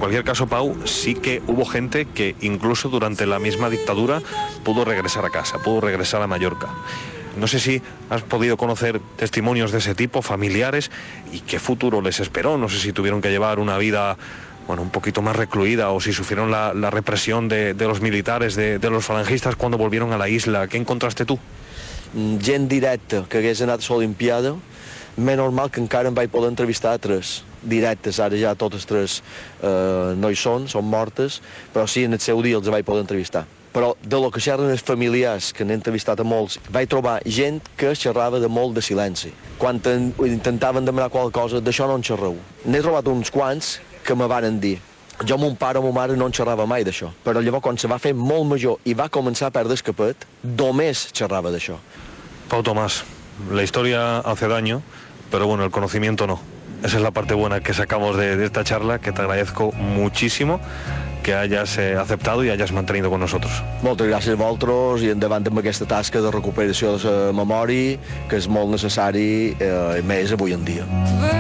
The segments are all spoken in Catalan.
cualquier caso, Pau, sí que hubo gente que incluso durante la misma dictadura pudo regresar a casa, pudo regresar a Mallorca. No sé si has podido conocer testimonios de ese tipo, familiares, y qué futuro les esperó. No sé si tuvieron que llevar una vida, bueno, un poquito más recluida, o si sufrieron la represión de los militares, de los falangistas cuando volvieron a la isla. ¿Qué encontraste tú? Gent directa que hagués anat a l'Olimpiada, més normal que encara em vaig poder entrevistar a 3 directes. Ara ja totes 3 no hi són mortes, però sí, en el seu dia els vaig poder entrevistar. Però de lo que xerren els familiars, que n'he entrevistat a molts, vaig trobar gent que xerrava de molt de silenci. Quan intentaven demanar qualque cosa, d'això no en xerreu. N'he trobat uns quants que me varen dir: jo, mon pare o ma mare no en xerrava mai d'això, però llavors quan se va fer molt major i va començar a perdre el capet, només xerrava d'això. Pau Tomàs, la historia hace daño, pero bueno, el conocimiento no. Esa es la parte buena que sacamos de esta charla, que te agradezco muchísimo que hayas aceptado y hayas mantenido con nosotros. Moltes gràcies a vosaltres i endavant amb aquesta tasca de recuperació de la memòria, que és molt necessari, més avui en dia.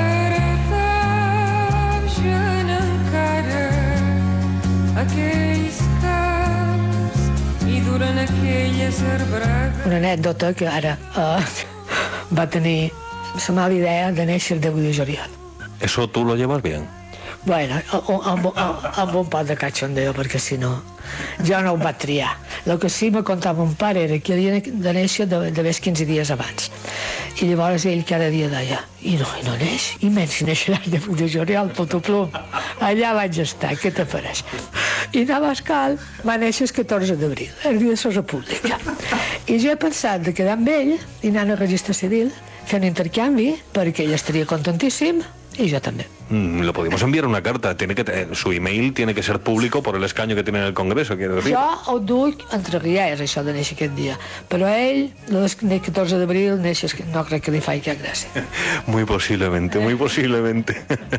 Una anècdota que ara va tenir la mala idea de néixer el 10 de juliol. ¿Eso tú lo llevas bien? Bueno, amb un pot de cachondeo, perquè si no, jo no ho vaig triar. El que sí me contava mon pare era que havia de néixer de més 15 dies abans. I llavors ell cada dia deia: i no neix, i menys si neixeràs de juliol, potoplum. Allà vaig estar, què te faràs? I Navascal va néixer el 14 d'abril, el dia de la República. I jo he pensat de quedar amb ell i anar al registre civil, fer un intercanvi, perquè ell estaria contentíssim y yo también. Le podemos enviar una carta. Su email tiene que ser público por el escaño que tiene en el Congreso, quiero decir. Jo ho duc entre riers, això de néixer aquest dia. Però ell, el 14 d'abril, no crec que li faci cap gràcia. Muy posiblemente, muy posiblemente.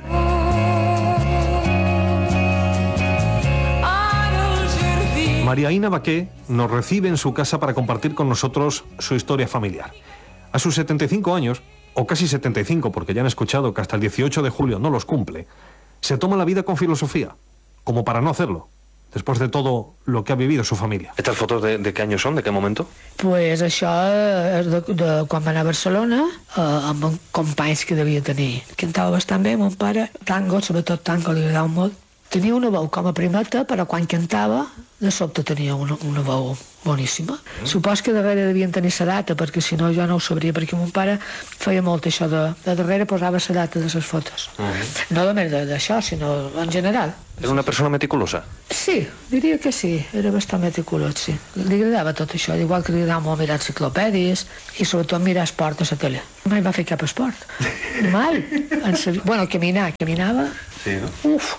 Mariaína Baqué nos recibe en su casa para compartir con nosotros su historia familiar. A sus 75 años, o casi 75, porque ya han escuchado que hasta el 18 de julio no los cumple, se toma la vida con filosofía, como para no hacerlo, después de todo lo que ha vivido su familia. ¿Estas fotos de qué año son? ¿De qué momento? Pues això és de quan va anar a Barcelona, amb companys que devia tenir. Cantava bastant bé, mon pare, tango, sobretot tango, li agradava molt. Tenia una veu com a primeta, però quan cantava, de sobte tenia una veu boníssima. Supos que darrere devien tenir la data, perquè si no jo no ho sabria, perquè mon pare feia molt això de darrere posava la data de les fotos. No només d'això, sinó en general. ¿Era una persona meticulosa? Sí, diria que sí, era bastant meticulós, sí. Li agradava tot això, igual que li agradava molt mirar enciclopèdies i sobretot mirar esport a la tele. Mai va fer cap esport. Mai. Bueno, caminava. Sí, ¿no? Uf.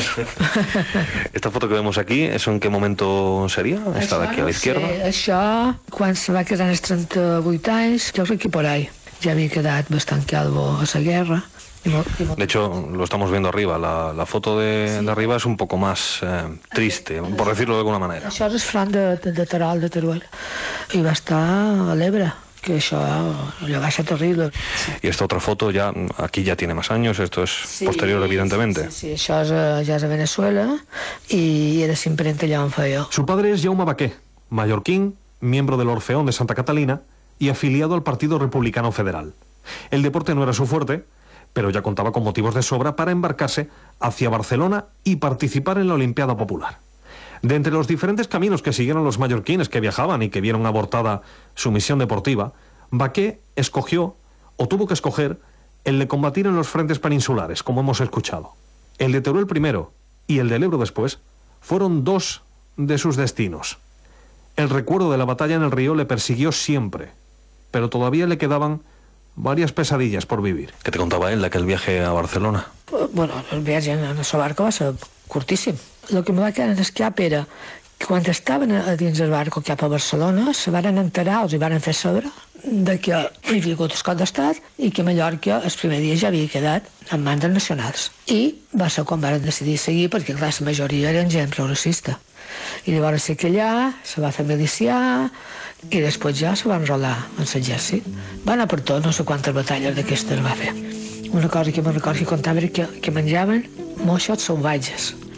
Esta foto que vemos aquí, ¿eso en qué momento sería? Esta de aquí a la izquierda. Sí, això, quan se va quedar als 38 anys, jo crec que por ahí. Ja havia quedat bastant calvo a la guerra. De hecho, lo estamos viendo arriba. La foto de arriba es un poco más triste, por decirlo de alguna manera. Això és el front de Terol, de Teruel. I va estar a l'Ebre, que això va ser terrible. Y esta otra foto ya, aquí ya tiene más años, esto es posterior, evidentemente. Sí, això ja és a Venezuela y era imprenta allà on feia. Su padre es Jaume Baqué, mallorquín, miembro del Orfeón de Santa Catalina y afiliado al Partido Republicano Federal. El deporte no era su fuerte, pero ya contaba con motivos de sobra para embarcarse hacia Barcelona y participar en la Olimpiada Popular. De entre los diferentes caminos que siguieron los mallorquines que viajaban y que vieron abortada su misión deportiva, Baqué escogió, o tuvo que escoger, el de combatir en los frentes peninsulares, como hemos escuchado. El de Teruel primero y el del Ebro después fueron dos de sus destinos. El recuerdo de la batalla en el río le persiguió siempre, pero todavía le quedaban varias pesadillas por vivir. ¿Qué te contaba él de aquel viaje a Barcelona? Bueno, el viatge en el barco va ser curtíssim. El que me va quedar en el cap era que quan estaven a dins el barco cap a Barcelona se varen enterar, els hi varen fer saber de que hi havia hagut el cop d'estat i que Mallorca el primer dia ja havia quedat en mans dels nacionals. I va ser quan varen decidir seguir, perquè clar, la majoria eren gent progressista. I llavors sí que allà se va fer milicià i després ja se va enrolar en l'exèrcit. Va anar per tot, no sé quantes batalles d'aquestes va fer. Una cosa que me'n recordo que contava era que menjaven moixos salvatges.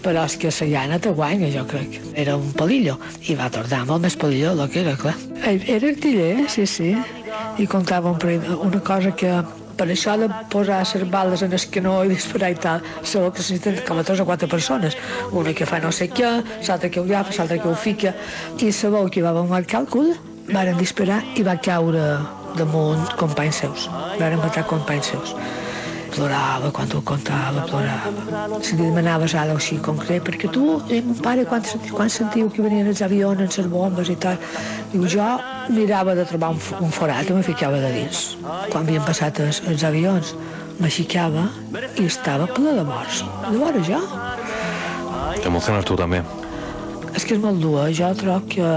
però és que la llana te guanya, jo crec. Era un palillo, i va tornar molt més palillo del que era, clar. Era artiller, sí, i contava una cosa que per això de posar les bales en el canó i disparar i tal, sabeu que necessiten com a 3 o 4 persones. Una que fa no sé què, l'altra que ho agafa, l'altra que ho fica. I sabeu que va mal càlcul, varen disparar i va caure damunt companys seus. Varen matar companys seus. Plorava quan ho contava, plorava. Si li demanaves ara així concret, perquè tu, mon pare, quan sentiu que venien els avions, les bombes i tal, diu, jo mirava de trobar un forat i me ficava de dins. Quan havien passat els avions, m'aixicava i estava ple de morts. Llavors jo... Te emociones tu també. És que és molt dur, jo troc que...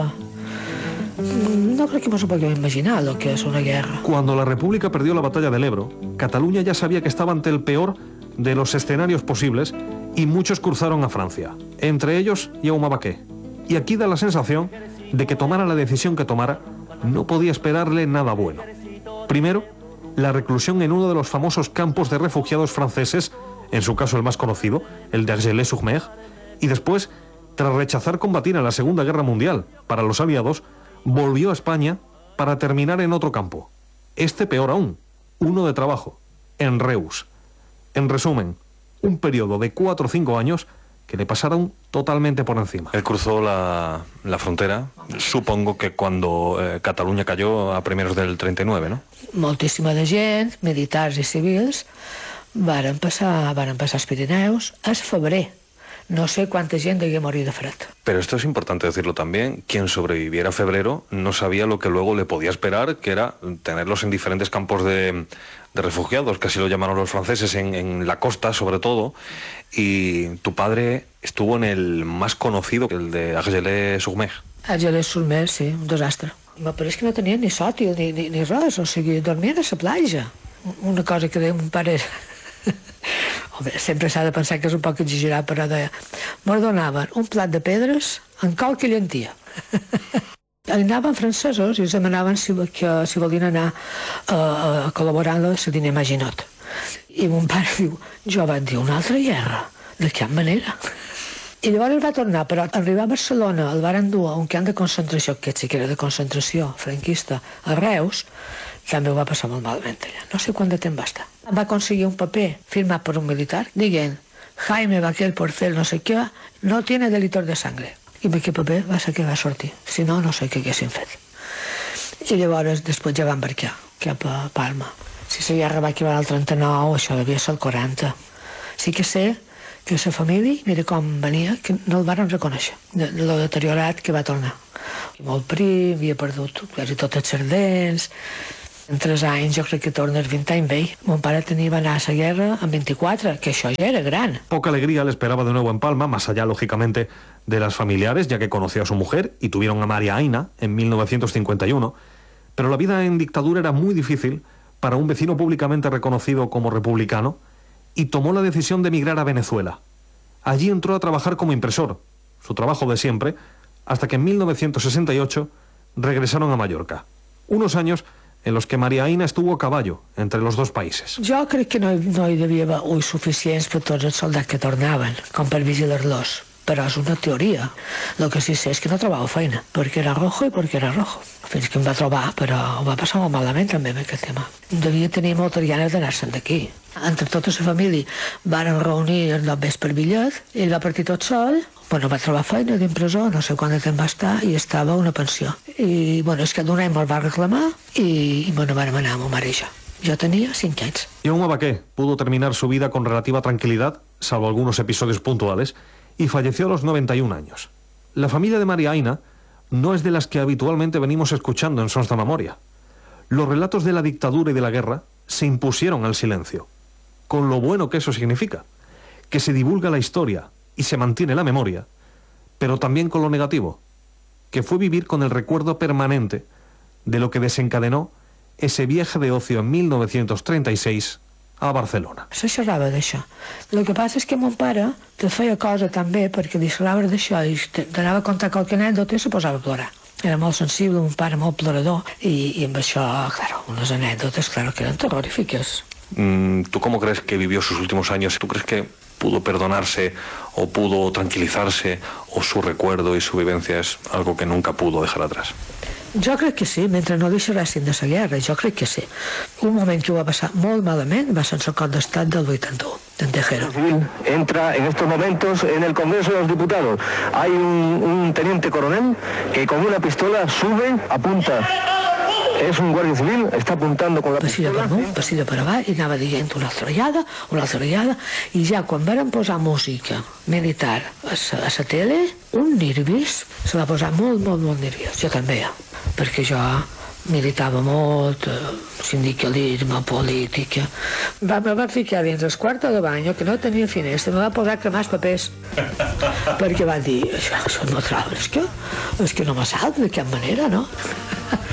No creo que nos podamos imaginar lo que es una guerra. Cuando la República perdió la batalla del Ebro, Cataluña ya sabía que estaba ante el peor de los escenarios posibles y muchos cruzaron a Francia, entre ellos Jaume Baqué. Y aquí da la sensación de que tomara la decisión que tomara, no podía esperarle nada bueno. Primero, la reclusión en uno de los famosos campos de refugiados franceses, en su caso el más conocido, el de Argelès-sur-Mer, y después, tras rechazar combatir en la Segunda Guerra Mundial para los aliados, volvió a España para terminar en otro campo. Este peor aún, uno de trabajo, en Reus. En resumen, un periodo de 4 o 5 años que le pasaron totalmente por encima. Él cruzó la frontera, supongo que cuando Cataluña cayó a primeros del 39, ¿no? Moltíssima de gent, militars i civils, varen passar els Pirineus al febrer. No sé cuánta gente degué morir de fred. Pero esto es importante decirlo también. Quien sobreviviera a febrero no sabía lo que luego le podía esperar, que era tenerlos en diferentes campos de refugiados, que así lo llamaron los franceses, en la costa sobre todo. Y tu padre estuvo en el más conocido, el de Argelès-sur-Mer. Argelès-sur-Mer, sí, un desastre. Però és que no tenien ni sòtil ni res, o sigui, dormien a la platja. Una cosa que deia mon pare era... Sempre s'ha de pensar que és un poc exagerat, però deia, mos donaven un plat de pedres amb coc i llentia. Anaven francesos i els demanaven si volien anar a col·laborar en la diner Maginot. I mon pare diu, jo vaig dir una altra guerra, de cap manera. I llavors va tornar, però arribar a Barcelona el varen dur a un camp de concentració, que sí que era de concentració franquista, a Reus, també ho va passar molt malament allà. No sé quant de temps va estar. Va aconseguir un paper firmat per un militar dient Jaime Baqué Porcel no sé què no tiene delitos de sangre. I aquest paper va ser que va sortir. Si no, no sé què haguessin fet. I llavors després ja va embarcar cap a Palma. Si la guerra va acabar el 39, això devia ser el 40. Sí que sé que la família, mira com venia, que no el varen reconèixer, de lo deteriorat que va tornar. Molt prim, havia perdut quasi tots els dents. En 3 anys jo crec que torna els 20 anys vell. Mon pare va anar a la guerra amb 24, que això ja era gran. Poca alegría le esperaba de nuevo en Palma, más allá, lógicamente, de las familiares, ya que conoció a su mujer y tuvieron a María Aina en 1951. Pero la vida en dictadura era muy difícil para un vecino públicamente reconocido como republicano y tomó la decisión de emigrar a Venezuela. Allí entró a trabajar como impresor, su trabajo de siempre, hasta que en 1968 regresaron a Mallorca. Unos años en los que María Aina estuvo a caballo entre los dos países. Jo crec que no hi devia haver ulls suficients per tots els soldats que tornaven, com per vigilar-los. Però és una teoria. El que sí sé és que no trobava feina, perquè era rojo i perquè era rojo. Fins que em va trobar, però ho va passar molt malament també amb aquest tema. Devia tenir moltes ganes d'anar-se'n d'aquí. Entre tota la família varen reunir el vespre bitllet, ell va partir tot sol, bueno, va trobar feina d'impressor, no sé quant de temps va estar, i estava a una pensió. I, bueno, és que d'un any me'l va reclamar i bueno, vam anar amb ma mare i jo. Yo tenía 5 años. Jaume Baqué pudo terminar su vida con relativa tranquilidad, salvo algunos episodios puntuales, y falleció a los 91 años. La familia de María Aina no es de las que habitualmente venimos escuchando en Sons de Memoria. Los relatos de la dictadura y de la guerra se impusieron al silencio, con lo bueno que eso significa, que se divulga la historia y se mantiene la memoria, pero también con lo negativo, que fue vivir con el recuerdo permanente de lo que desencadenó ese viaje de ocio en 1936 a Barcelona. Se xerrava d'això. El que passa és que mon pare te feia cosa també perquè li xerraves d'això i t'anava a contar qualque anècdota i se posava a plorar. Era molt sensible, mon pare molt plorador i amb això, claro, unes anècdotes, claro, que eren terrorífiques. ¿Tú cómo crees que vivió sus últimos años? ¿Tú crees que pudo perdonarse o pudo tranquilizarse, o su recuerdo y su vivencia es algo que nunca pudo dejar atrás? Jo crec que sí, mentre no deixaressin de la guerra, jo crec que sí. Un moment que ho va passar molt malament va ser el cop d'estat del 81, d'en Tejero. Entra en estos momentos en el Congreso de los Diputados. Hay un teniente coronel que con una pistola sube, apunta. És un guàrdia civil, està apuntant con la pistola. Passillo per amunt, passillo per avall, i anava dient una altra ullada, i ja quan varen posar música militar a la tele, un nervis, se va posar molt nerviós, jo també, perquè jo militava molt, sindicalisme, política. Me va ficar dins el quarto de bany, que no tenia finestra, me va posar a cremar els papers, perquè va dir, això no trobo, és que no me salta de cap manera, no?